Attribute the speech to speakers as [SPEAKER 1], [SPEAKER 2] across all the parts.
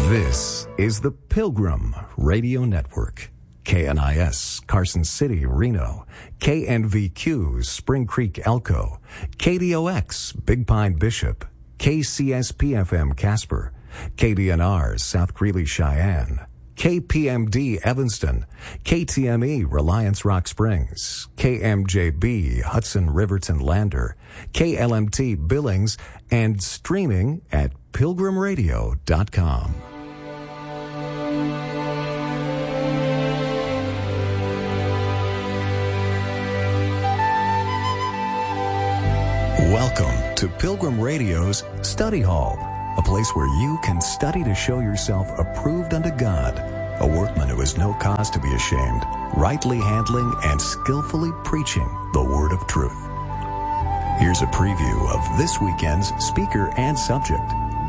[SPEAKER 1] This is the Pilgrim Radio Network. KNIS, Carson City, Reno. KNVQ, Spring Creek, Elko. KDOX, Big Pine, Bishop. KCSP-FM, Casper. KDNR, South Greeley, Cheyenne. KPMD, Evanston. KTME, Reliance Rock Springs. KMJB, Hudson, Riverton, Lander. KLMT, Billings, and streaming at pilgrimradio.com. Welcome to Pilgrim Radio's Study Hall, a place where you can study to show yourself approved unto God, a workman who has no cause to be ashamed, rightly handling and skillfully preaching the word of truth. Here's a preview of this weekend's speaker and subject.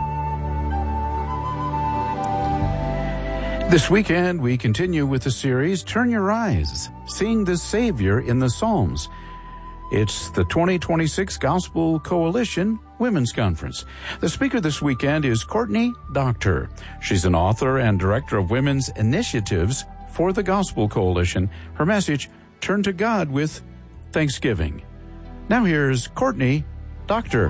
[SPEAKER 2] This weekend, we continue with the series, Turn Your Eyes, Seeing the Savior in the Psalms. It's the 2026 Gospel Coalition Women's Conference. The speaker this weekend is Courtney Doctor. She's an author and director of women's initiatives for the Gospel Coalition. Her message, Turn to God with Thanksgiving. Now here's Courtney Doctor.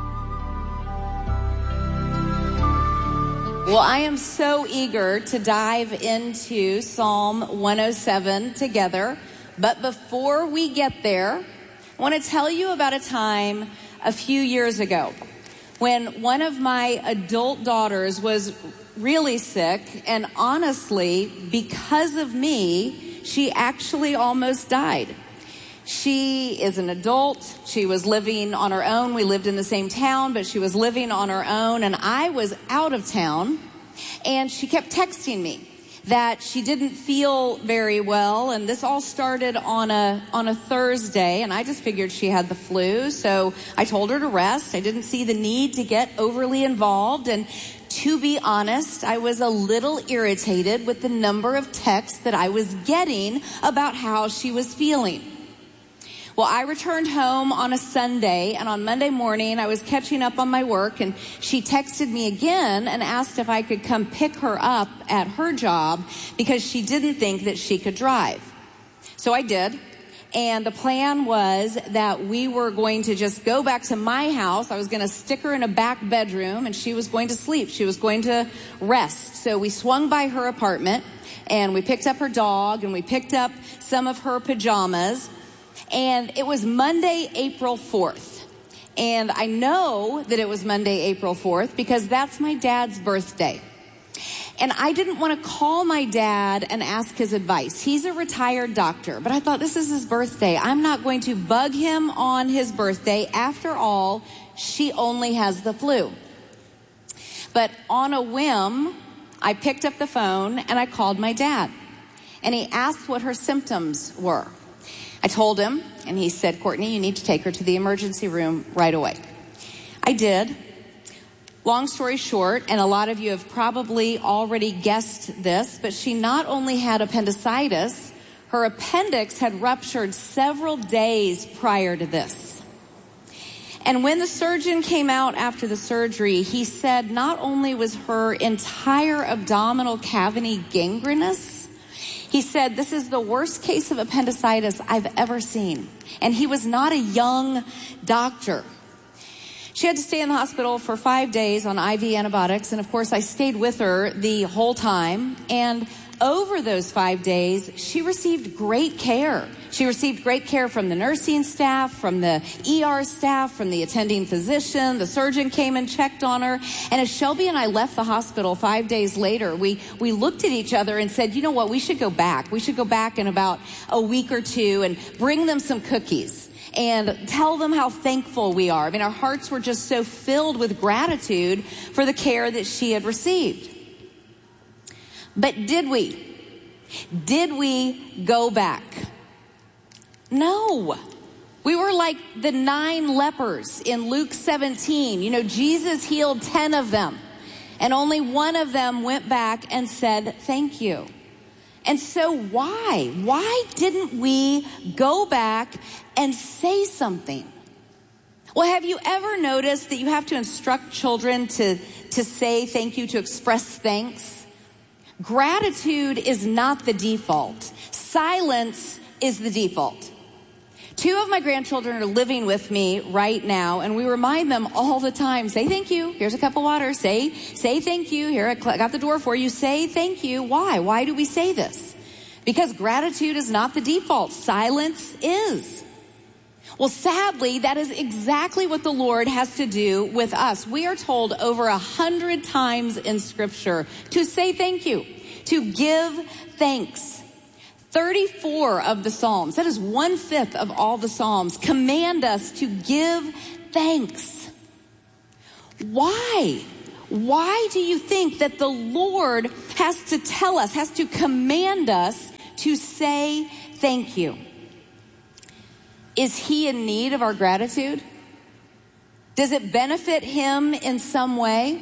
[SPEAKER 3] Well, I am so eager to dive into Psalm 107 together. But before we get there, I want to tell you about a time a few years ago when one of my adult daughters was really sick, and honestly, because of me, she actually almost died. She is an adult. She was living on her own. We lived in the same town, but she was living on her own, and I was out of town, and she kept texting me that she didn't feel very well, and this all started on a Thursday, and I just figured she had the flu, so I told her to rest. I didn't see the need to get overly involved, and to be honest, I was a little irritated with the number of texts that I was getting about how she was feeling. Well, I returned home on a Sunday, and on Monday morning, I was catching up on my work, and she texted me again and asked if I could come pick her up at her job because she didn't think that she could drive. So I did, and the plan was that we were going to just go back to my house. I was going to stick her in a back bedroom, and she was going to sleep. She was going to rest. So we swung by her apartment, and we picked up her dog, and we picked up some of her pajamas. And it was Monday, April 4th. And I know that it was Monday, April 4th because that's my dad's birthday. And I didn't want to call my dad and ask his advice. He's a retired doctor, but I thought this is his birthday. I'm not going to bug him on his birthday. After all, she only has the flu. But on a whim, I picked up the phone and I called my dad. And he asked what her symptoms were. I told him, and he said, Courtney, you need to take her to the emergency room right away. I did. Long story short, and a lot of you have probably already guessed this, but she not only had appendicitis, her appendix had ruptured several days prior to this. And when the surgeon came out after the surgery, he said not only was her entire abdominal cavity gangrenous, he said, this is the worst case of appendicitis I've ever seen. And he was not a young doctor. She had to stay in the hospital for 5 days on IV antibiotics. And of course, I stayed with her the whole time. And over those 5 days, she received great care. She received great care from the nursing staff, from the ER staff, from the attending physician. The surgeon came and checked on her. And as Shelby and I left the hospital 5 days later, we looked at each other and said, you know what, we should go back. We should go back in about a week or two and bring them some cookies and tell them how thankful we are. I mean, our hearts were just so filled with gratitude for the care that she had received. But did we? Did we go back? No. We were like the 9 lepers in Luke 17. You know, Jesus healed 10 of them, and only one of them went back and said, thank you. And so why? Why didn't we go back and say something? Well, have you ever noticed that you have to instruct children to say thank you, to express thanks? Gratitude is not the default. Silence is the default. 2 of my grandchildren are living with me right now, and we remind them all the time, say thank you. Here's a cup of water. Say thank you. Here, I got the door for you. Say thank you. Why? Why do we say this? Because gratitude is not the default. Silence is. Well, sadly, that is exactly what the Lord has to do with us. We are told over 100 times in Scripture to say thank you, to give thanks. 34 of the Psalms, that is 1/5 of all the Psalms, command us to give thanks. Why? Why do you think that the Lord has to tell us, has to command us to say thank you? Is he in need of our gratitude? Does it benefit him in some way?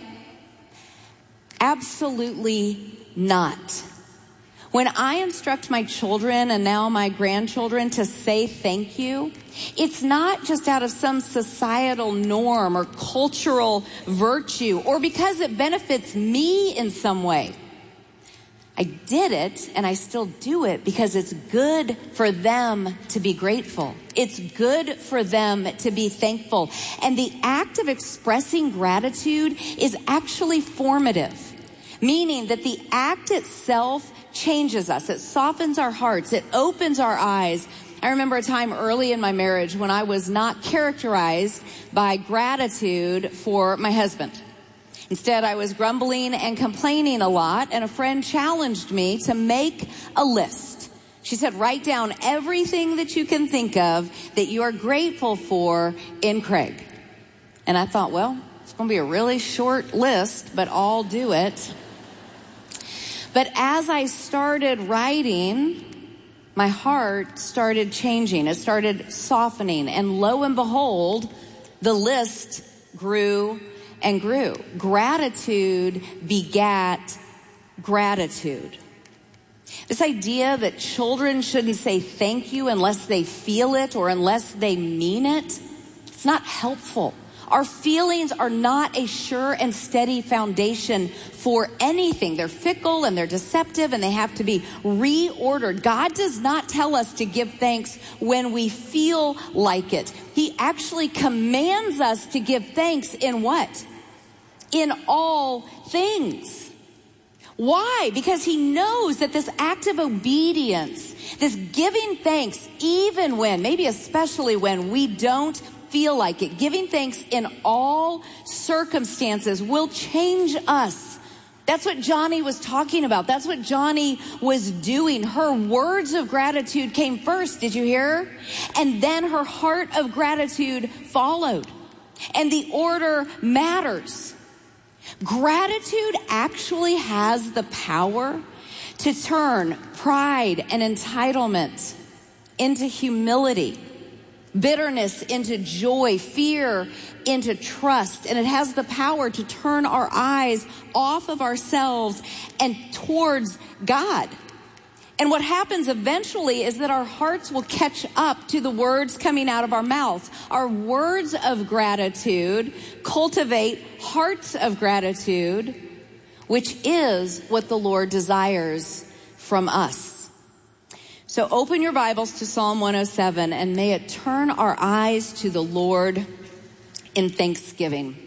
[SPEAKER 3] Absolutely not. When I instruct my children and now my grandchildren to say thank you, it's not just out of some societal norm or cultural virtue or because it benefits me in some way. I did it and I still do it because it's good for them to be grateful. It's good for them to be thankful. And the act of expressing gratitude is actually formative, meaning that the act itself changes us. It softens our hearts. It opens our eyes. I remember a time early in my marriage when I was not characterized by gratitude for my husband. Instead, I was grumbling and complaining a lot, and a friend challenged me to make a list. She said, write down everything that you can think of that you are grateful for in Craig. And I thought, well, it's going to be a really short list, but I'll do it. But as I started writing, my heart started changing. It started softening. And lo and behold, the list grew and grew. Gratitude begat gratitude. This idea that children shouldn't say thank you unless they feel it or unless they mean it, it's not helpful. Our feelings are not a sure and steady foundation for anything. They're fickle and they're deceptive and they have to be reordered. God does not tell us to give thanks when we feel like it. He actually commands us to give thanks in what? In all things. Why? Because he knows that this act of obedience, this giving thanks, even when, maybe especially when we don't feel like it, giving thanks in all circumstances will change us. That's what Johnny was talking about. That's what Johnny was doing. Her words of gratitude came first. Did you hear? And then her heart of gratitude followed. And the order matters. Gratitude actually has the power to turn pride and entitlement into humility, bitterness into joy, fear into trust. And it has the power to turn our eyes off of ourselves and towards God. And what happens eventually is that our hearts will catch up to the words coming out of our mouths. Our words of gratitude cultivate hearts of gratitude, which is what the Lord desires from us. So open your Bibles to Psalm 107 and may it turn our eyes to the Lord in thanksgiving.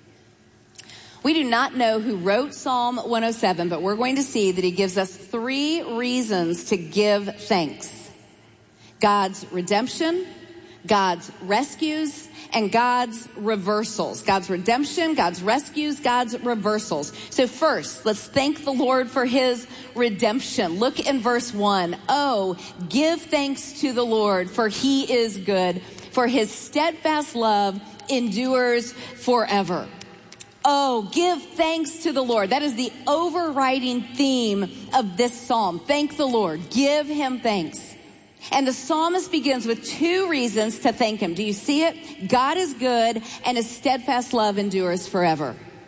[SPEAKER 3] We do not know who wrote Psalm 107, but we're going to see that he gives us 3 reasons to give thanks. God's redemption, God's rescues, and God's reversals. God's redemption, God's rescues, God's reversals. So first, let's thank the Lord for his redemption. Look in verse 1. Oh, give thanks to the Lord, for he is good, for his steadfast love endures forever. Oh, give thanks to the Lord. That is the overriding theme of this psalm. Thank the Lord. Give him thanks. And the psalmist begins with 2 reasons to thank him. Do you see it? God is good and his steadfast love endures forever.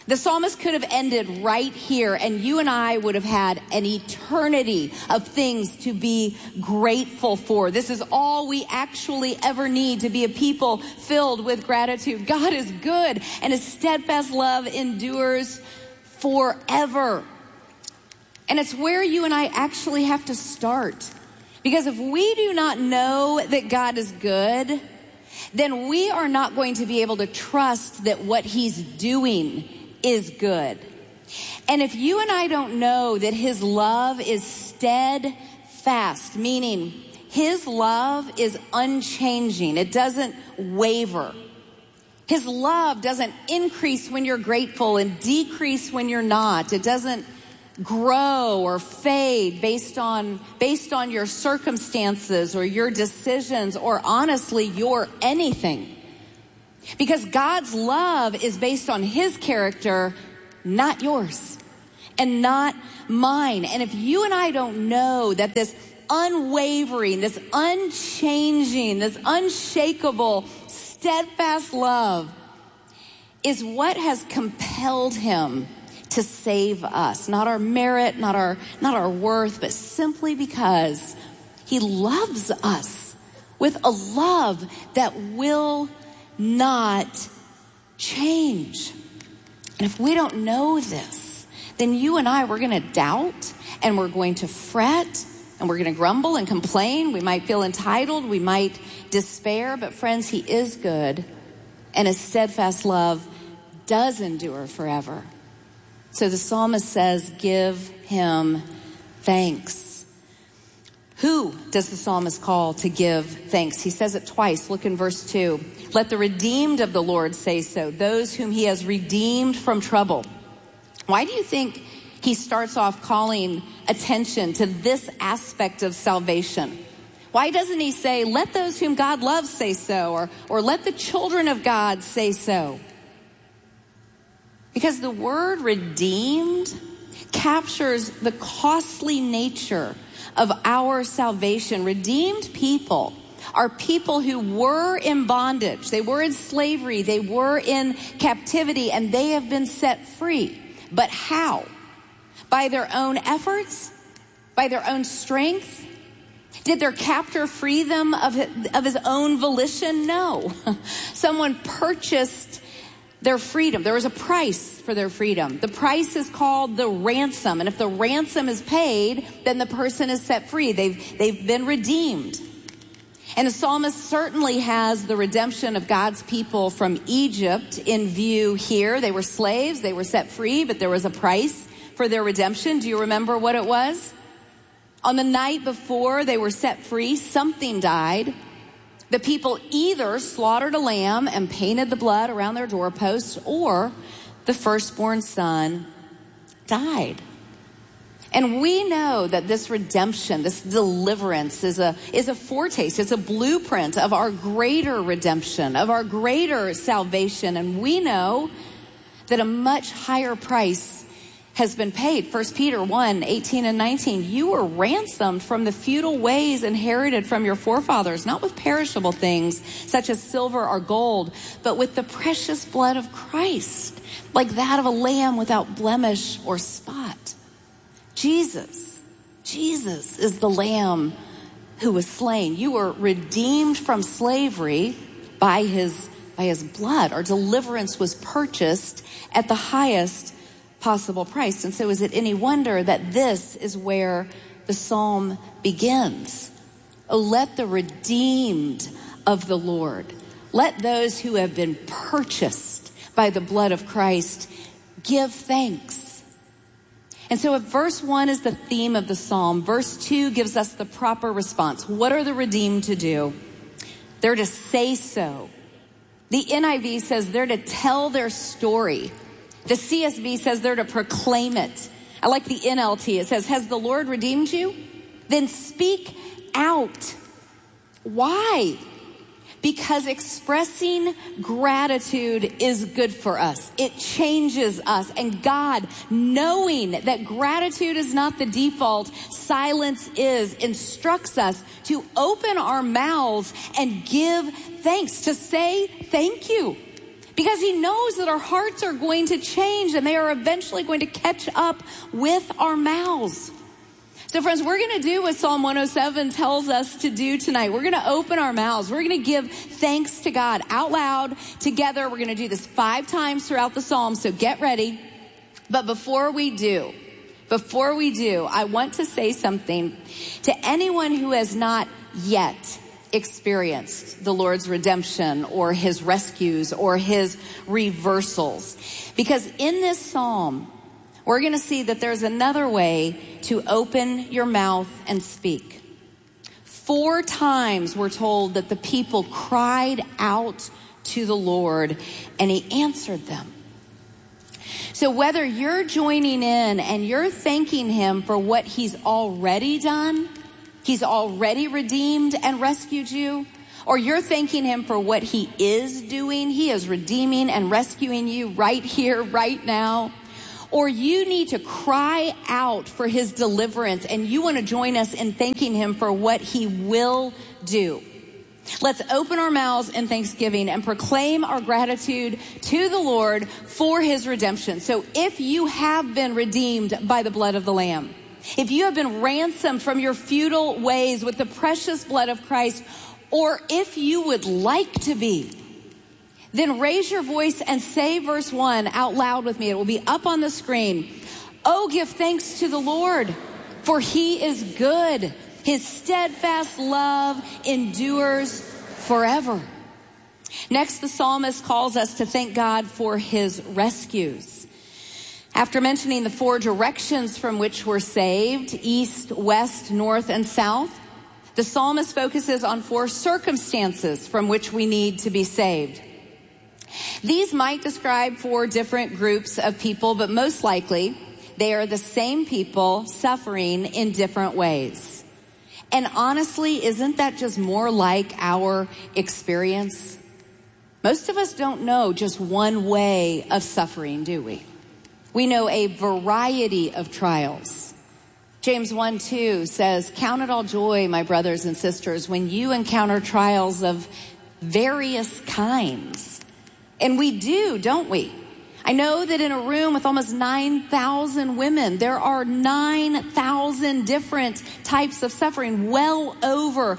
[SPEAKER 3] The psalmist could have ended right here, and you and I would have had an eternity of things to be grateful for. This is all we actually ever need to be a people filled with gratitude. God is good, and his steadfast love endures forever. And it's where you and I actually have to start. Because if we do not know that God is good, then we are not going to be able to trust that what he's doing is good. And if you and I don't know that his love is steadfast, meaning his love is unchanging, it doesn't waver. His love doesn't increase when you're grateful and decrease when you're not. It doesn't grow or fade based on your circumstances or your decisions or honestly your anything. Because God's love is based on his character, not yours and not mine. And if you and I don't know that this unwavering, this unchanging, this unshakable, steadfast love is what has compelled him to save us, not our merit, not our worth, but simply because he loves us with a love that will not change. And if we don't know this, then you and I, we're going to doubt and we're going to fret and we're going to grumble and complain. We might feel entitled. We might despair. But friends, he is good, and his steadfast love does endure forever. So the psalmist says, give him thanks. Who does the psalmist call to give thanks? He says it twice. Look in verse 2. Let the redeemed of the Lord say so, those whom he has redeemed from trouble. Why do you think he starts off calling attention to this aspect of salvation? Why doesn't he say, let those whom God loves say so, or let the children of God say so? Because the word redeemed captures the costly nature of our salvation. Redeemed people are people who were in bondage. They were in slavery. They were in captivity, and they have been set free. But how? By their own efforts? By their own strength? Did their captor free them of his own volition? No. Someone purchased their freedom. There was a price for their freedom. The price is called the ransom. And if the ransom is paid, then the person is set free. They've been redeemed. And the psalmist certainly has the redemption of God's people from Egypt in view here. They were slaves. They were set free, but there was a price for their redemption. Do you remember what it was? On the night before they were set free, something died. The people either slaughtered a lamb and painted the blood around their doorposts, or the firstborn son died. And we know that this redemption, this deliverance is a foretaste, it's a blueprint of our greater redemption, of our greater salvation. And we know that a much higher price has been paid. 1 Peter 1, 18 and 19. You were ransomed from the futile ways inherited from your forefathers, not with perishable things such as silver or gold, but with the precious blood of Christ, like that of a lamb without blemish or spot. Jesus is the lamb who was slain. You were redeemed from slavery by his blood. Our deliverance was purchased at the highest possible price. And so is it any wonder that this is where the psalm begins? Oh, let the redeemed of the Lord, let those who have been purchased by the blood of Christ give thanks. And so if verse 1 is the theme of the psalm, verse 2 gives us the proper response. What are the redeemed to do? They're to say so. The NIV says they're to tell their story. The CSB says they're to proclaim it. I like the NLT. It says, has the Lord redeemed you? Then speak out. Why? Because expressing gratitude is good for us. It changes us. And God, knowing that gratitude is not the default, silence is, instructs us to open our mouths and give thanks, to say thank you. Because he knows that our hearts are going to change and they are eventually going to catch up with our mouths. So friends, we're going to do what Psalm 107 tells us to do tonight. We're going to open our mouths. We're going to give thanks to God out loud together. We're going to do this 5 times throughout the Psalm, so get ready. But before we do, I want to say something to anyone who has not yet experienced the Lord's redemption or his rescues or his reversals. Because in this psalm, we're going to see that there's another way to open your mouth and speak. 4 times we're told that the people cried out to the Lord and he answered them. So whether you're joining in and you're thanking him for what he's already done, he's already redeemed and rescued you, or you're thanking him for what he is doing, he is redeeming and rescuing you right here, right now, or you need to cry out for his deliverance and you want to join us in thanking him for what he will do. Let's open our mouths in thanksgiving and proclaim our gratitude to the Lord for his redemption. So if you have been redeemed by the blood of the Lamb, if you have been ransomed from your futile ways with the precious blood of Christ, or if you would like to be, then raise your voice and say verse 1 out loud with me. It will be up on the screen. Oh, give thanks to the Lord, for he is good. His steadfast love endures forever. Next, the psalmist calls us to thank God for his rescues. After mentioning the 4 directions from which we're saved, east, west, north, and south, the psalmist focuses on 4 circumstances from which we need to be saved. These might describe 4 different groups of people, but most likely they are the same people suffering in different ways. And honestly, isn't that just more like our experience? Most of us don't know just one way of suffering, do we? We know a variety of trials. James 1:2 says, "Count it all joy, my brothers and sisters, when you encounter trials of various kinds." And we do, don't we? I know that in a room with almost 9,000 women, there are 9,000 different types of suffering, well over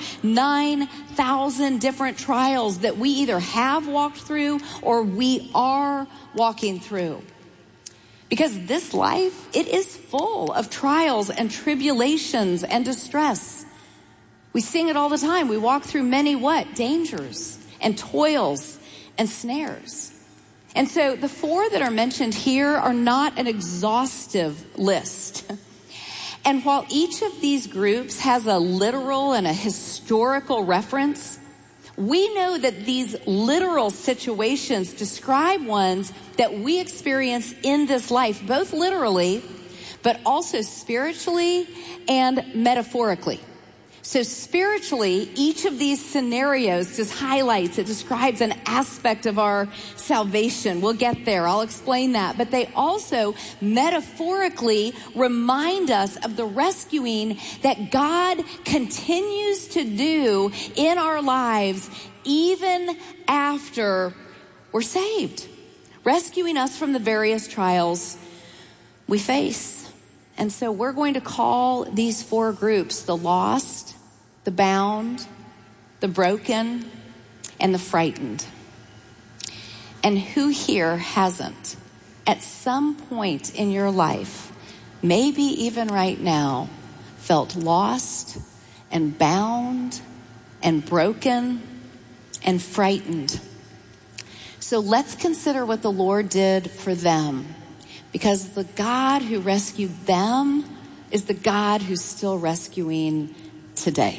[SPEAKER 3] 9,000 different trials that we either have walked through or we are walking through. Because this life, it is full of trials and tribulations and distress. We sing it all the time. We walk through many what? Dangers and toils and snares. And so the 4 that are mentioned here are not an exhaustive list. And while each of these groups has a literal and a historical reference, we know that these literal situations describe ones that we experience in this life, both literally, but also spiritually and metaphorically. So spiritually, each of these scenarios just highlights, it describes an aspect of our salvation. We'll get there. I'll explain that. But they also metaphorically remind us of the rescuing that God continues to do in our lives even after we're saved, rescuing us from the various trials we face. And so we're going to call these 4 groups the lost, the bound, the broken, and the frightened. And who here hasn't, at some point in your life, maybe even right now, felt lost and bound and broken and frightened? So let's consider what the Lord did for them, because the God who rescued them is the God who's still rescuing today.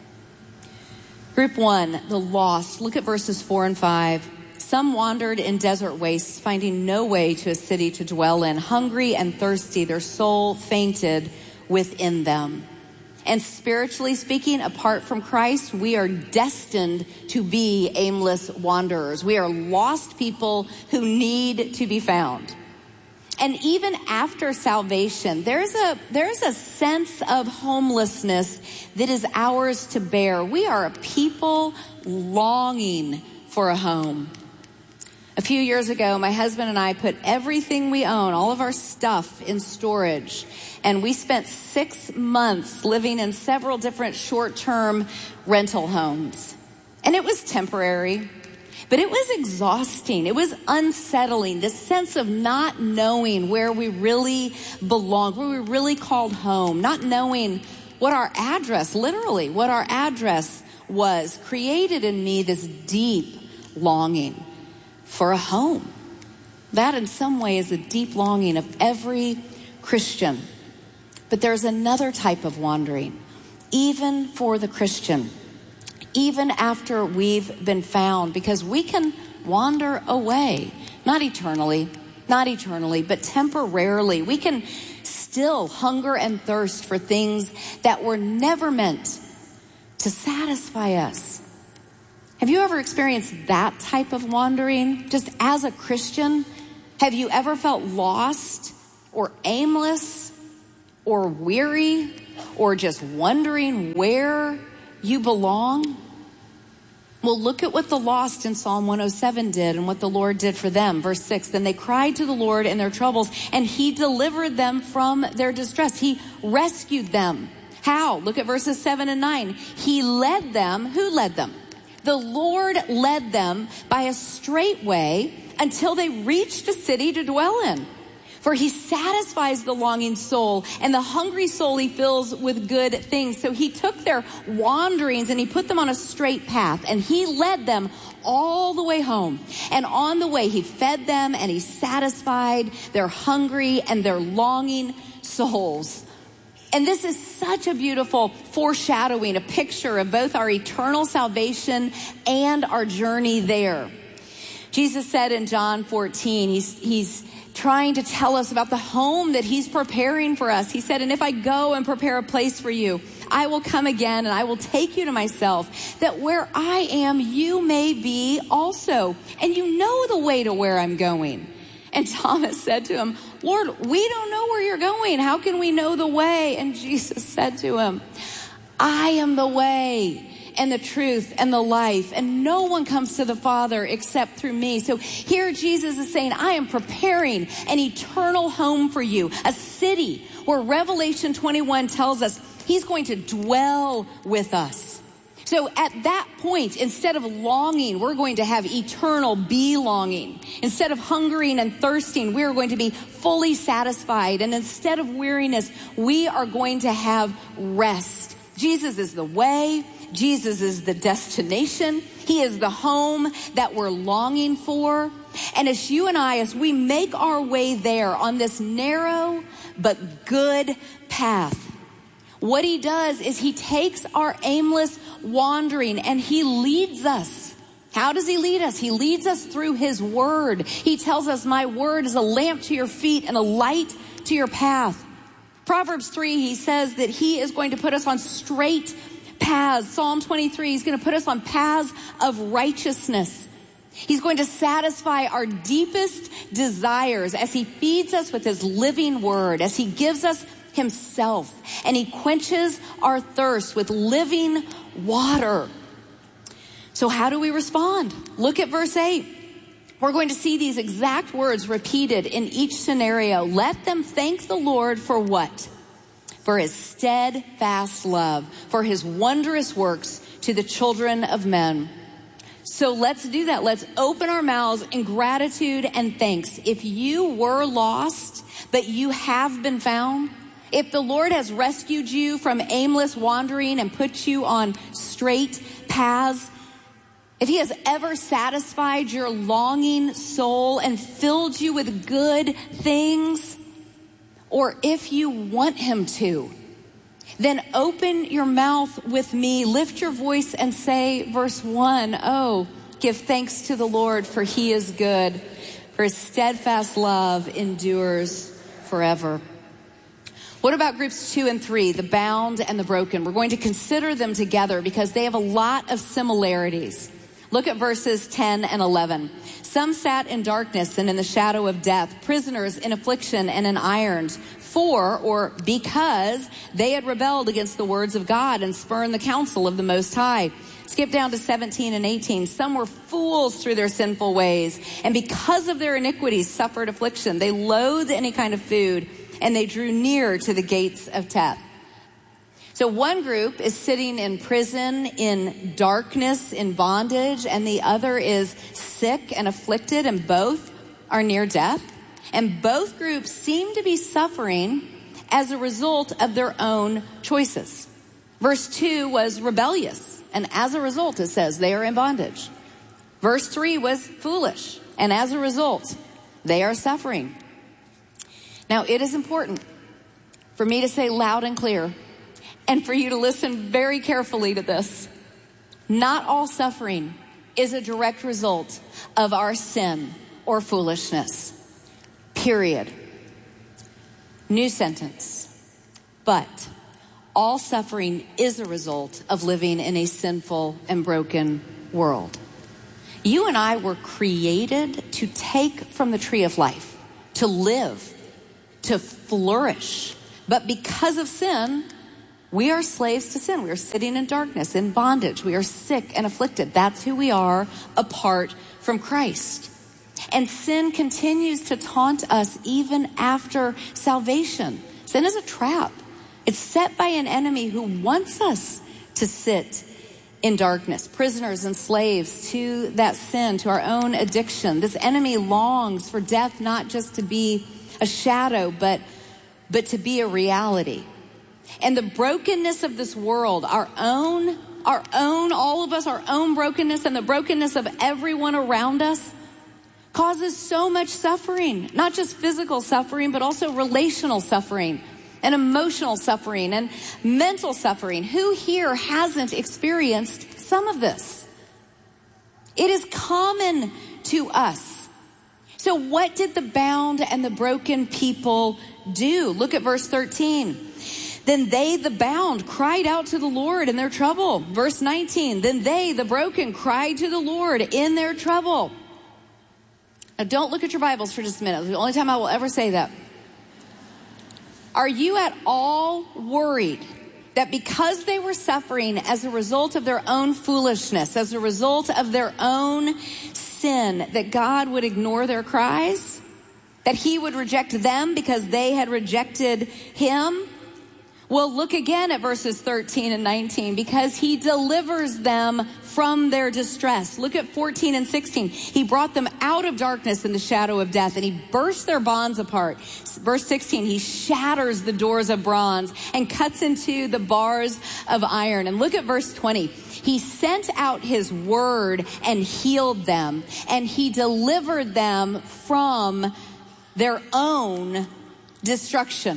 [SPEAKER 3] Group 1, the lost. Look at verses 4 and 5. Some wandered in desert wastes, finding no way to a city to dwell in. Hungry and thirsty, their soul fainted within them. And spiritually speaking, apart from Christ, we are destined to be aimless wanderers. We are lost people who need to be found. And even after salvation, there's a sense of homelessness that is ours to bear. We are a people longing for a home. A few years ago, my husband and I put everything we own, all of our stuff, in storage. And we spent 6 months living in several different short-term rental homes. And it was temporary, but it was exhausting. It was unsettling, this sense of not knowing where we really belonged, where we really called home, not knowing what our address, literally, what our address was, created in me this deep longing for a home. That in some way is a deep longing of every Christian. But there's another type of wandering, even for the Christian, even after we've been found, because we can wander away, not eternally, but temporarily. We can still hunger and thirst for things that were never meant to satisfy us. Have you ever experienced that type of wandering? Just as a Christian, have you ever felt lost or aimless or weary or just wondering where you belong? Well, look at what the lost in Psalm 107 did and what the Lord did for them. Verse 6, then they cried to the Lord in their troubles, and he delivered them from their distress. He rescued them. How? Look at verses 7 and 9. He led them. Who led them? The Lord led them by a straight way until they reached a city to dwell in. For he satisfies the longing soul, and the hungry soul he fills with good things. So he took their wanderings and he put them on a straight path, and he led them all the way home. And on the way he fed them and he satisfied their hungry and their longing souls. And this is such a beautiful foreshadowing, a picture of both our eternal salvation and our journey there. Jesus said in John 14, he's trying to tell us about the home that he's preparing for us. He said, and if I go and prepare a place for you, I will come again and I will take you to myself, that where I am, you may be also. And you know the way to where I'm going. And Thomas said to him, Lord, we don't know where you're going. How can we know the way? And Jesus said to him, I am the way and the truth and the life, and no one comes to the Father except through me. So here Jesus is saying, I am preparing an eternal home for you, a city where Revelation 21 tells us he's going to dwell with us. So at that point, instead of longing, we're going to have eternal belonging. Instead of hungering and thirsting, we are going to be fully satisfied. And instead of weariness, we are going to have rest. Jesus is the way. Jesus is the destination. He is the home that we're longing for. And as you and I, as we make our way there on this narrow but good path, what he does is he takes our aimless wandering and he leads us. How does he lead us? He leads us through his word. He tells us, my word is a lamp to your feet and a light to your path. Proverbs 3, he says that he is going to put us on straight paths. Psalm 23, he's going to put us on paths of righteousness. He's going to satisfy our deepest desires as he feeds us with his living word, as he gives us himself, and he quenches our thirst with living water. So how do we respond? Look at verse 8. We're going to see these exact words repeated in each scenario. Let them thank the Lord for what? For his steadfast love, for his wondrous works to the children of men. So let's do that. Let's open our mouths in gratitude and thanks. If you were lost, but you have been found, if the Lord has rescued you from aimless wandering and put you on straight paths, if he has ever satisfied your longing soul and filled you with good things, or if you want him to, then open your mouth with me, lift your voice and say, verse 1, oh, give thanks to the Lord, for he is good, for his steadfast love endures forever. What about groups 2 and 3, the bound and the broken? We're going to consider them together because they have a lot of similarities. Look at verses 10 and 11. Some sat in darkness and in the shadow of death, prisoners in affliction and in irons, because they had rebelled against the words of God and spurned the counsel of the Most High. Skip down to 17 and 18. Some were fools through their sinful ways, and because of their iniquities suffered affliction. They loathed any kind of food, and they drew near to the gates of death. So one group is sitting in prison, in darkness, in bondage, and the other is sick and afflicted, and both are near death. And both groups seem to be suffering as a result of their own choices. Verse 2 was rebellious, and as a result, it says, they are in bondage. Verse 3 was foolish, and as a result, they are suffering. Now, it is important for me to say loud and clear, and for you to listen very carefully to this. Not all suffering is a direct result of our sin or foolishness. Period. New sentence. But all suffering is a result of living in a sinful and broken world. You and I were created to take from the tree of life, to live, to flourish. But because of sin, we are slaves to sin. We are sitting in darkness, in bondage. We are sick and afflicted. That's who we are apart from Christ. And sin continues to taunt us even after salvation. Sin is a trap. It's set by an enemy who wants us to sit in darkness, prisoners and slaves to that sin, to our own addiction. This enemy longs for death not just to be a shadow, but to be a reality. And the brokenness of this world, our own, all of us, our own brokenness and the brokenness of everyone around us causes so much suffering, not just physical suffering, but also relational suffering and emotional suffering and mental suffering. Who here hasn't experienced some of this? It is common to us. So what did the bound and the broken people do? Look at verse 13. Then they, the bound, cried out to the Lord in their trouble. Verse 19, then they, the broken, cried to the Lord in their trouble. Now don't look at your Bibles for just a minute. It's the only time I will ever say that. Are you at all worried that because they were suffering as a result of their own foolishness, as a result of their own sin, that God would ignore their cries? That he would reject them because they had rejected him? Well, look again at verses 13 and 19, because he delivers them from their distress. Look at 14 and 16. He brought them out of darkness and the shadow of death, and he burst their bonds apart. Verse 16, he shatters the doors of bronze and cuts into the bars of iron. And look at verse 20. He sent out his word and healed them, and he delivered them from their own destruction.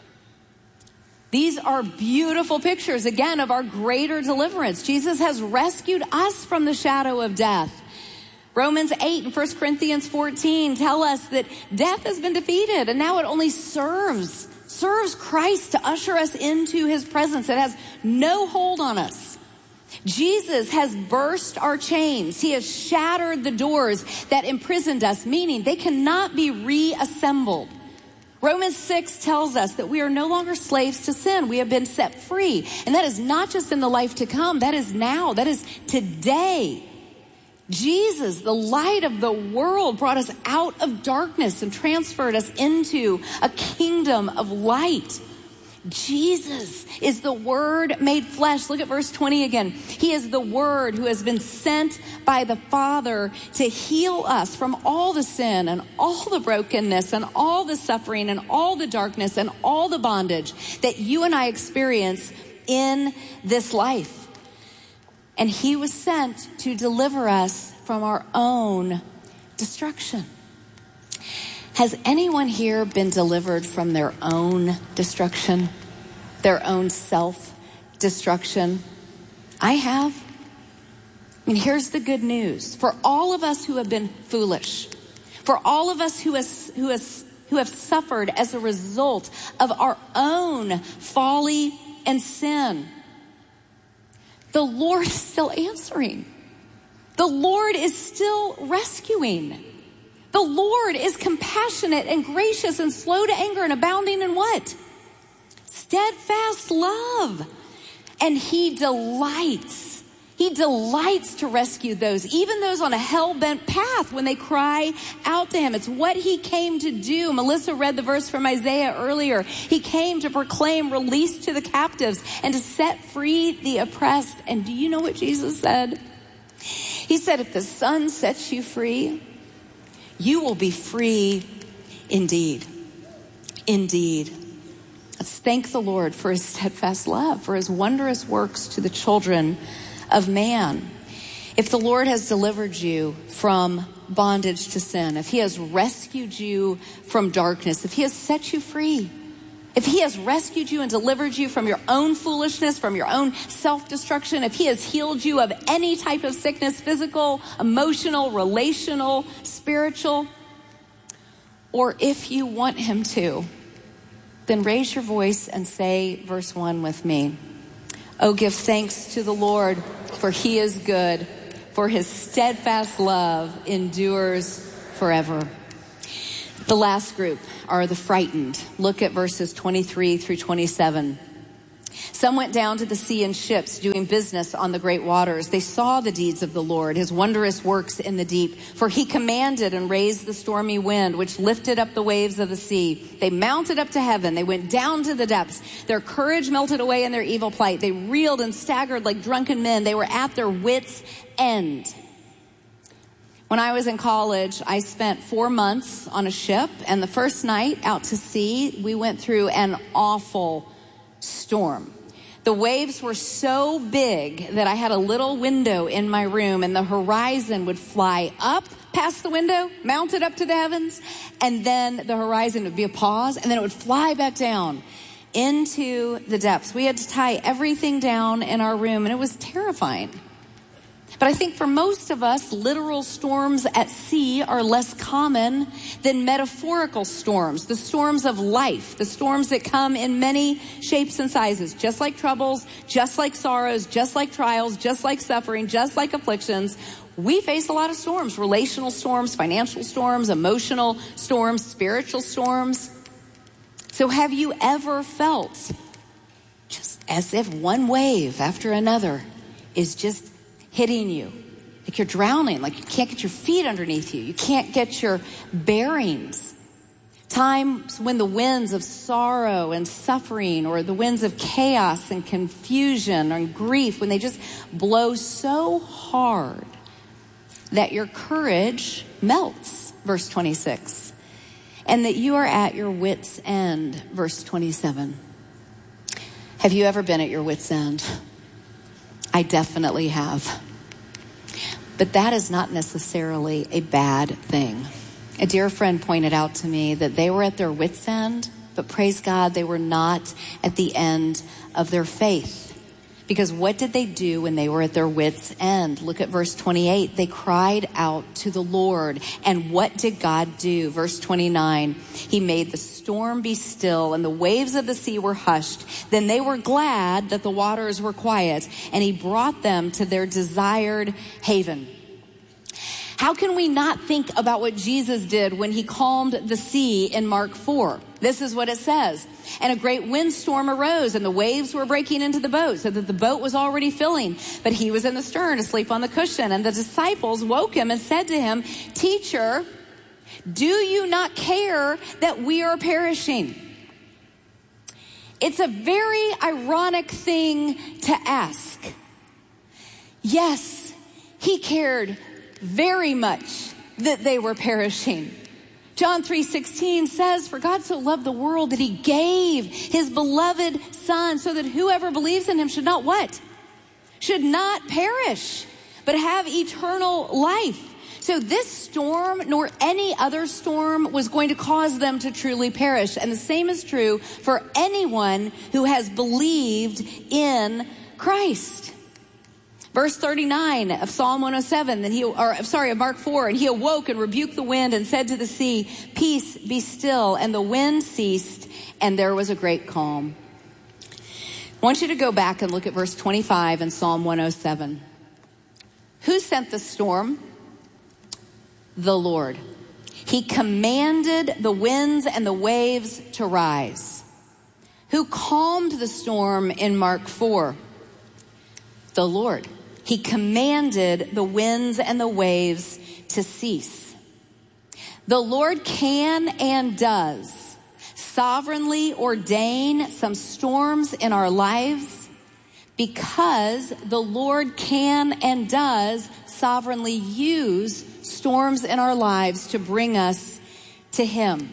[SPEAKER 3] These are beautiful pictures, again, of our greater deliverance. Jesus has rescued us from the shadow of death. Romans 8 and 1 Corinthians 14 tell us that death has been defeated, and now it only serves Christ to usher us into his presence. It has no hold on us. Jesus has burst our chains. He has shattered the doors that imprisoned us, meaning they cannot be reassembled. Romans 6 tells us that we are no longer slaves to sin. We have been set free. And that is not just in the life to come. That is now. That is today. Jesus, the light of the world, brought us out of darkness and transferred us into a kingdom of light. Jesus is the Word made flesh. Look at verse 20 again. He is the Word who has been sent by the Father to heal us from all the sin and all the brokenness and all the suffering and all the darkness and all the bondage that you and I experience in this life. And he was sent to deliver us from our own destruction. Has anyone here been delivered from their own destruction, their own self-destruction? I have. I mean, here's the good news. For all of us who have been foolish, for all of us who have suffered as a result of our own folly and sin, the Lord is still answering. The Lord is still rescuing. The Lord is compassionate and gracious and slow to anger and abounding in what? Steadfast love. And he delights He delights to rescue those, even those on a hell-bent path when they cry out to him. It's what he came to do. Melissa read the verse from Isaiah earlier. He came to proclaim release to the captives and to set free the oppressed. And do you know what Jesus said? He said, if the Son sets you free, you will be free indeed. Indeed. Let's thank the Lord for his steadfast love, for his wondrous works to the children of man. If the Lord has delivered you from bondage to sin, if he has rescued you from darkness, if he has set you free, if he has rescued you and delivered you from your own foolishness, from your own self-destruction, if he has healed you of any type of sickness, physical, emotional, relational, spiritual, or if you want him to, then raise your voice and say verse 1 with me. Oh, give thanks to the Lord, for he is good, for his steadfast love endures forever. The last group are the frightened. Look at verses 23 through 27. Some went down to the sea in ships, doing business on the great waters. They saw the deeds of the Lord, his wondrous works in the deep. For he commanded and raised the stormy wind, which lifted up the waves of the sea. They mounted up to heaven. They went down to the depths. Their courage melted away in their evil plight. They reeled and staggered like drunken men. They were at their wits' end. When I was in college, I spent 4 months on a ship, and the first night out to sea, we went through an awful storm. The waves were so big that I had a little window in my room, and the horizon would fly up past the window, mounted up to the heavens, and then the horizon would be a pause, and then it would fly back down into the depths. We had to tie everything down in our room, and it was terrifying. But I think for most of us, literal storms at sea are less common than metaphorical storms, the storms of life, the storms that come in many shapes and sizes, just like troubles, just like sorrows, just like trials, just like suffering, just like afflictions. We face a lot of storms, relational storms, financial storms, emotional storms, spiritual storms. So have you ever felt just as if one wave after another is just hitting you, like you're drowning, like you can't get your feet underneath you, you can't get your bearings? Times when the winds of sorrow and suffering, or the winds of chaos and confusion and grief, when they just blow so hard that your courage melts, verse 26, and that you are at your wits' end, verse 27. Have you ever been at your wits' end? I definitely have. But that is not necessarily a bad thing. A dear friend pointed out to me that they were at their wits' end, but praise God, they were not at the end of their faith. Because what did they do when they were at their wits' end? Look at verse 28. They cried out to the Lord. And what did God do? Verse 29. He made the storm be still, and the waves of the sea were hushed. Then they were glad that the waters were quiet, and he brought them to their desired haven. How can we not think about what Jesus did when he calmed the sea in Mark 4? This is what it says. And a great windstorm arose, and the waves were breaking into the boat, so that the boat was already filling. But he was in the stern, asleep on the cushion. And the disciples woke him and said to him, "Teacher, do you not care that we are perishing?" It's a very ironic thing to ask. Yes, he cared very much that they were perishing. John 3:16 says, "For God so loved the world that he gave his beloved son, so that whoever believes in him should not" what? Should not perish, but have eternal life. So this storm, nor any other storm, was going to cause them to truly perish. And the same is true for anyone who has believed in Christ. Verse 39 of Psalm 107, of Mark 4, and he awoke and rebuked the wind and said to the sea, "Peace, be still." And the wind ceased, and there was a great calm. I want you to go back and look at verse 25 in Psalm 107. Who sent the storm? The Lord. He commanded the winds and the waves to rise. Who calmed the storm in Mark 4? The Lord. he commanded the winds and the waves to cease. The Lord can and does sovereignly ordain some storms in our lives because the Lord can and does sovereignly use storms in our lives to bring us to him.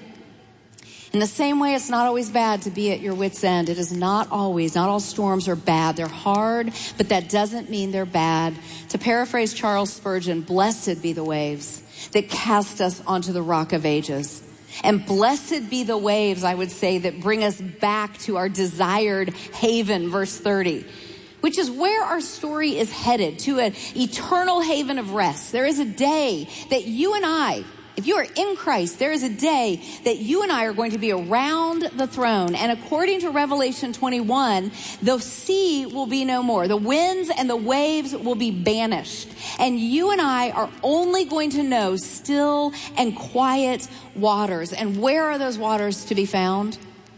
[SPEAKER 3] In the same way, it's not always bad to be at your wit's end. It is not all storms are bad. They're hard, but that doesn't mean they're bad. To paraphrase Charles Spurgeon, blessed be the waves that cast us onto the rock of ages. And blessed be the waves, I would say, that bring us back to our desired haven, verse 30, which is where our story is headed, to an eternal haven of rest. There is a day that you and I, if you are in Christ, there is a day that you and I are going to be around the throne. And according to Revelation 21, the sea will be no more. The winds and the waves will be banished. And you and I are only going to know still and quiet waters. And where are those waters to be found?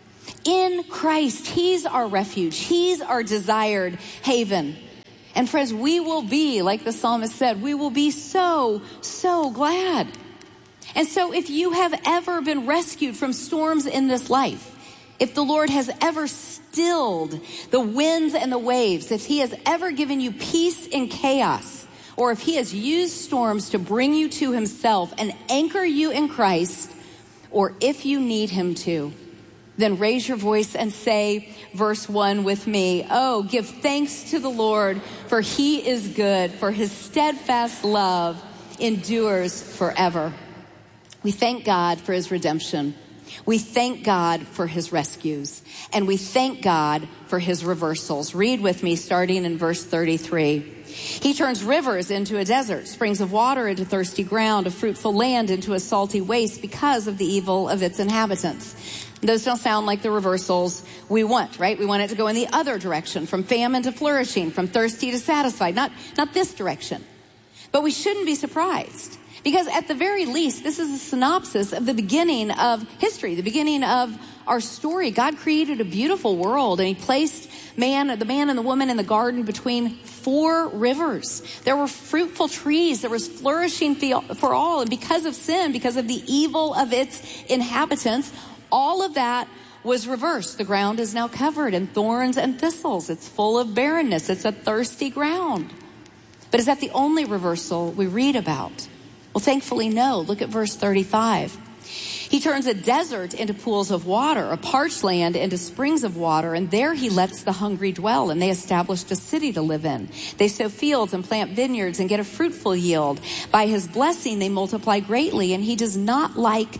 [SPEAKER 3] In Christ. He's our refuge. He's our desired haven. And friends, we will be, like the psalmist said, we will be so, so glad. And so if you have ever been rescued from storms in this life, if the Lord has ever stilled the winds and the waves, if he has ever given you peace in chaos, or if he has used storms to bring you to himself and anchor you in Christ, or if you need him to, then raise your voice and say verse 1 with me. Oh, give thanks to the Lord, for he is good, for his steadfast love endures forever. We thank God for his redemption. We thank God for his rescues. And we thank God for his reversals. Read with me starting in verse 33. He turns rivers into a desert, springs of water into thirsty ground, a fruitful land into a salty waste because of the evil of its inhabitants. Those don't sound like the reversals we want, right? We want it to go in the other direction, from famine to flourishing, from thirsty to satisfied, not this direction. But we shouldn't be surprised. Because at the very least, this is a synopsis of the beginning of history, the beginning of our story. God created a beautiful world, and he placed the man and the woman in the garden between 4 rivers. There were fruitful trees. There was flourishing for all. And because of sin, because of the evil of its inhabitants, all of that was reversed. The ground is now covered in thorns and thistles. It's full of barrenness. It's a thirsty ground. But is that the only reversal we read about? Well, thankfully, no. Look at verse 35. He turns a desert into pools of water, a parched land into springs of water, and there he lets the hungry dwell, and they established a city to live in. They sow fields and plant vineyards and get a fruitful yield. By his blessing, they multiply greatly, and he does not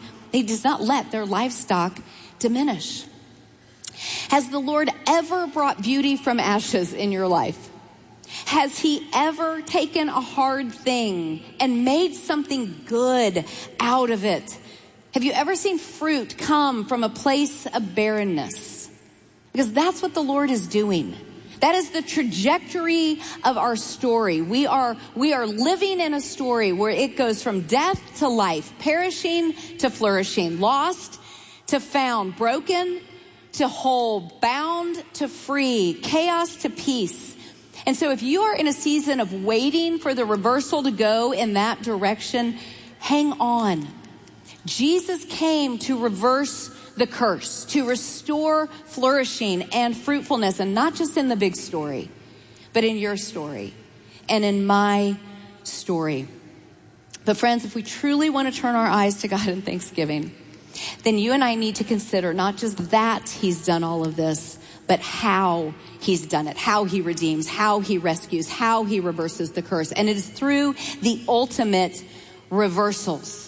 [SPEAKER 3] let their livestock diminish. Has the Lord ever brought beauty from ashes in your life? Has he ever taken a hard thing and made something good out of it? Have you ever seen fruit come from a place of barrenness? Because that's what the Lord is doing. That is the trajectory of our story. We are living in a story where it goes from death to life, perishing to flourishing, lost to found, broken to whole, bound to free, chaos to peace. And so if you are in a season of waiting for the reversal to go in that direction, hang on. Jesus came to reverse the curse, to restore flourishing and fruitfulness, and not just in the big story, but in your story and in my story. But friends, if we truly want to turn our eyes to God in thanksgiving, then you and I need to consider not just that he's done all of this, but how he's done it, how he redeems, how he rescues, how he reverses the curse. And it is through the ultimate reversals.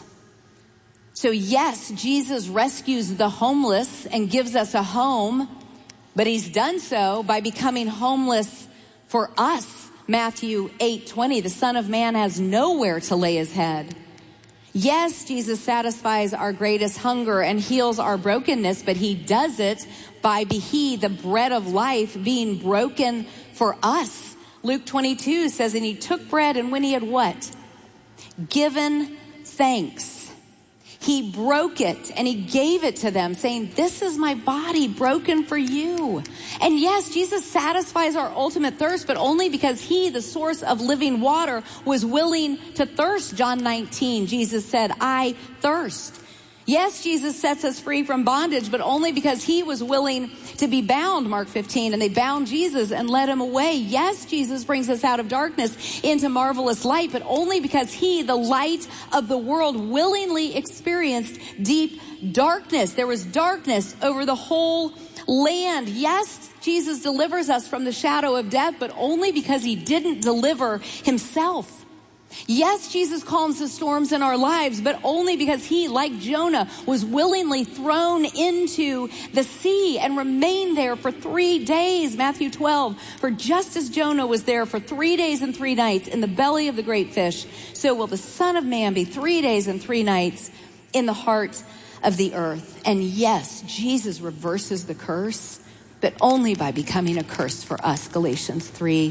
[SPEAKER 3] So yes, Jesus rescues the homeless and gives us a home, but he's done so by becoming homeless for us. Matthew 8:20, the Son of Man has nowhere to lay his head. Yes, Jesus satisfies our greatest hunger and heals our brokenness, but he does it by he, the bread of life, being broken for us. Luke 22 says, and he took bread, and when he had what? Given thanks, He broke it and he gave it to them, saying, this is my body broken for you. And yes, Jesus satisfies our ultimate thirst, but only because he, the source of living water, was willing to thirst. John 19, Jesus said, I thirst. Yes, Jesus sets us free from bondage, but only because he was willing to be bound, Mark 15, and they bound Jesus and led him away. Yes, Jesus brings us out of darkness into marvelous light, but only because he, the light of the world, willingly experienced deep darkness. There was darkness over the whole land. Yes, Jesus delivers us from the shadow of death, but only because he didn't deliver himself. Yes, Jesus calms the storms in our lives, but only because he, like Jonah, was willingly thrown into the sea and remained there for 3 days. Matthew 12, for just as Jonah was there for 3 days and 3 nights in the belly of the great fish, so will the Son of Man be 3 days and 3 nights in the heart of the earth. And yes, Jesus reverses the curse, but only by becoming a curse for us. Galatians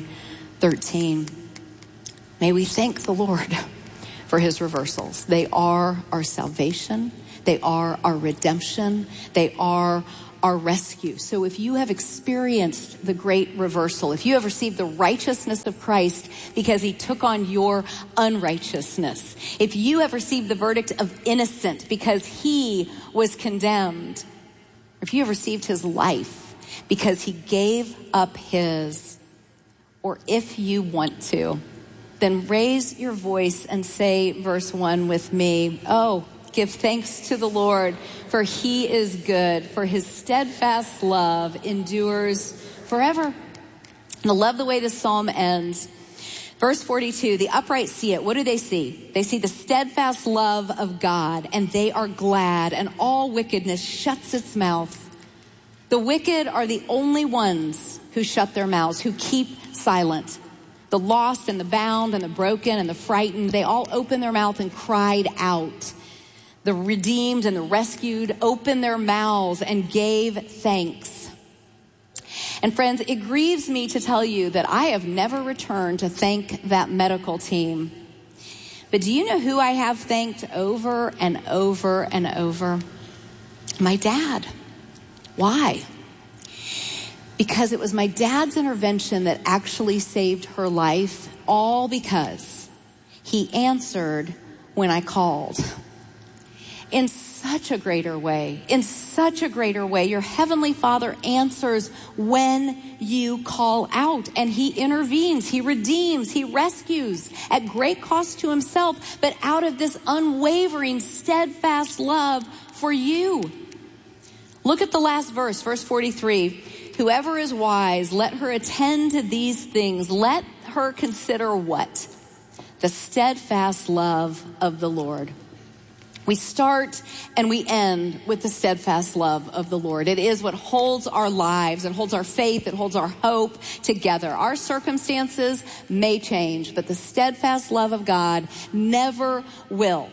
[SPEAKER 3] 3:13. May we thank the Lord for his reversals. They are our salvation. They are our redemption. They are our rescue. So if you have experienced the great reversal, if you have received the righteousness of Christ because he took on your unrighteousness, if you have received the verdict of innocent because he was condemned, if you have received his life because he gave up his, or if you want to, then raise your voice and say verse 1 with me. Oh, give thanks to the Lord, for he is good, for his steadfast love endures forever. And I love the way this psalm ends. Verse 42, the upright see it. What do they see? They see the steadfast love of God, and they are glad, and all wickedness shuts its mouth. The wicked are the only ones who shut their mouths, who keep silent. The lost and the bound and the broken and the frightened, they all opened their mouth and cried out. The redeemed and the rescued opened their mouths and gave thanks. And friends, it grieves me to tell you that I have never returned to thank that medical team. But do you know who I have thanked over and over and over? My dad. Why? Because it was my dad's intervention that actually saved her life, all because he answered when I called. In such a greater way, your Heavenly Father answers when you call out, and he intervenes, he redeems, he rescues at great cost to himself, but out of this unwavering, steadfast love for you. Look at the last verse, verse 43. Whoever is wise, let her attend to these things. Let her consider what? The steadfast love of the Lord. We start and we end with the steadfast love of the Lord. It is what holds our lives, it holds our faith, it holds our hope together. Our circumstances may change, but the steadfast love of God never will.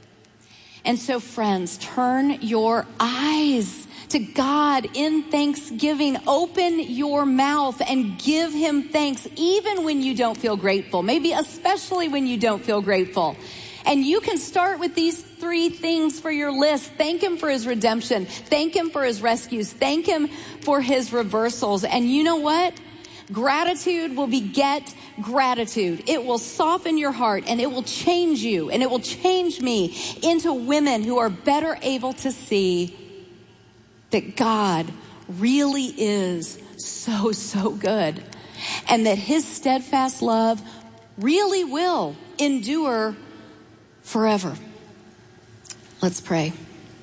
[SPEAKER 3] And so, friends, turn your eyes to God in thanksgiving. Open your mouth and give him thanks, even when you don't feel grateful, maybe especially when you don't feel grateful. And you can start with these 3 things for your list. Thank him for his redemption. Thank him for his rescues. Thank him for his reversals. And you know what? Gratitude will beget gratitude. It will soften your heart, and it will change you, and it will change me into women who are better able to see that God really is so good, and that his steadfast love really will endure forever. Let's pray.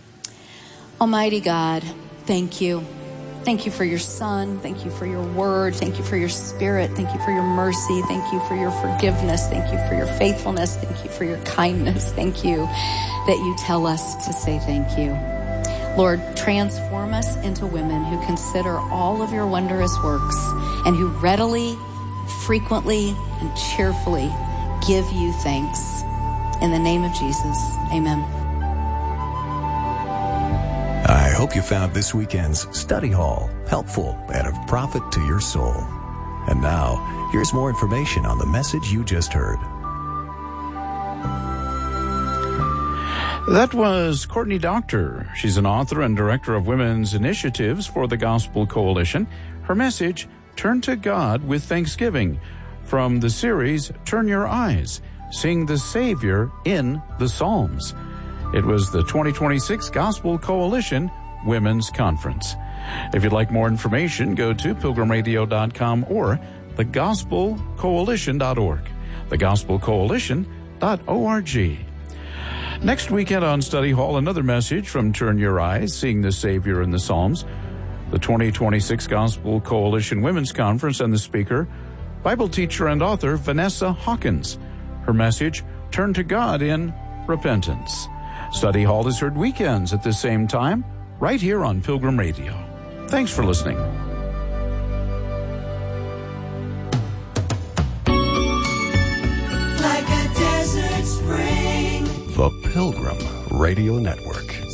[SPEAKER 3] Almighty God, thank you. Thank you for your Son. Thank you for your word. Thank you for your Spirit. Thank you for your mercy. Thank you for your forgiveness. Thank you for your faithfulness. Thank you for your kindness. Thank you that you tell us to say thank you. Lord, transform us into women who consider all of your wondrous works and who readily, frequently, and cheerfully give you thanks. In the name of Jesus, amen.
[SPEAKER 1] I hope you found this weekend's study hall helpful and of profit to your soul. And now, here's more information on the message you just heard.
[SPEAKER 2] That was Courtney Doctor. She's an author and director of women's initiatives for the Gospel Coalition. Her message, Turn to God with Thanksgiving, from the series Turn Your Eyes, Seeing the Savior in the Psalms. It was the 2026 Gospel Coalition Women's Conference. If you'd like more information, go to pilgrimradio.com or thegospelcoalition.org, thegospelcoalition.org. Next weekend on Study Hall, another message from Turn Your Eyes, Seeing the Savior in the Psalms, the 2026 Gospel Coalition Women's Conference, and the speaker, Bible teacher and author Vanessa Hawkins. Her message, Turn to God in Repentance. Study Hall is heard weekends at the same time, right here on Pilgrim Radio. Thanks for listening.
[SPEAKER 1] The Pilgrim Radio Network.